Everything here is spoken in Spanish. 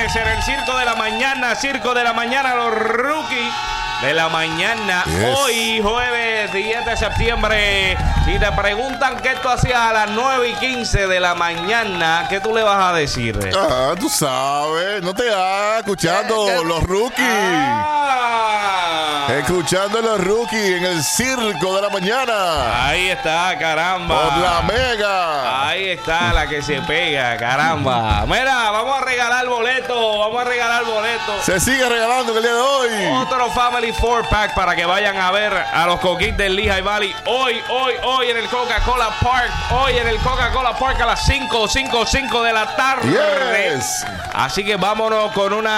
señores, en el Circo de la Mañana, los Rookies de la Mañana. Yes. Hoy, jueves 10 de septiembre. Si te preguntan qué tú hacías a las 9:15 de la mañana, ¿qué tú le vas a decir? Tú sabes, no te hagas escuchando los Rookies. Escuchando los Rookies en el Circo de la Mañana. Ahí está, caramba. Por la Mega. Ahí está la que se pega, caramba. Mira, vamos a regalar boletos. Se sigue regalando el día de hoy. Otro Family 4-pack para que vayan a ver a los Coquis del Lehigh Valley. Hoy en el Coca-Cola Park. Hoy en el Coca-Cola Park a las 5 de la tarde. Yes. Así que vámonos con una